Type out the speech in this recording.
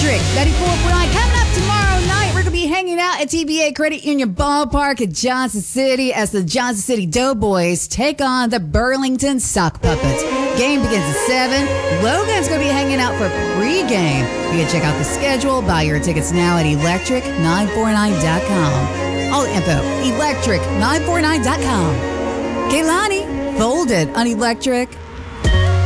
Electric, 94.9. Coming up tomorrow night, we're going to be hanging out at TBA Credit Union Ballpark at Johnson City as the Johnson City Doughboys take on the Burlington Sock Puppets. Game begins at 7. Logan's going to be hanging out for pregame. You can check out the schedule, buy your tickets now at electric949.com. All the info, electric949.com. Kaylani, Folded on Electric